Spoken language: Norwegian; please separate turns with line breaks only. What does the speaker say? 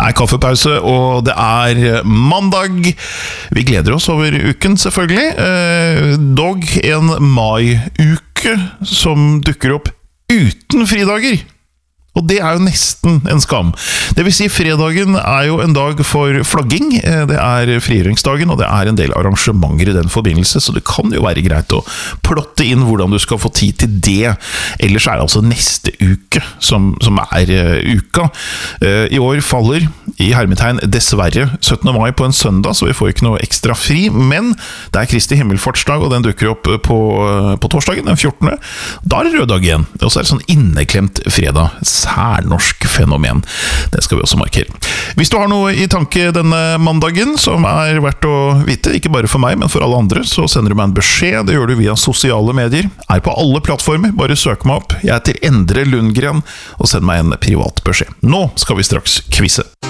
Det kaffepause, og det mandag. Vi gleder oss over uken, selvfølgelig. Dog en mai-uke som dukker opp uten fridager. Og det jo nesten en skam. Det vil si, fredagen jo en dag for flagging. Det frigjøringsdagen, og det en del arrangementer i den forbindelse, så det kan jo være greit å plotte inn hvordan du skal få tid til det. Ellers det altså neste uke som uka. I år faller, i hermetegn dessverre, 17. mai på en søndag, så vi får ikke noe ekstra fri, men det Kristi himmelfartsdag, og den dukker opp på torsdagen, den 14. Da det rød dag igjen, og så det sånn inneklemt fredag. Særnorsk fenomen. Det skal vi også markere. Hvis du har noe i tanke denne mandagen som verdt å vite, ikke bare for meg, men for alle andre, så sender du meg en beskjed. Det gjør du via sosiale medier. På alle plattformer. Bare søk meg opp. Jeg heter Endre Lundgren, og send meg en privat beskjed. Nå skal vi straks kvisse.